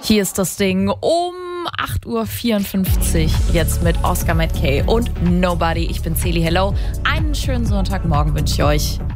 Hier ist das Ding um 8.54 Uhr jetzt mit Oscar Mackay und Nobody. Ich bin Celi, hello. Einen schönen Sonntagmorgen wünsche ich euch.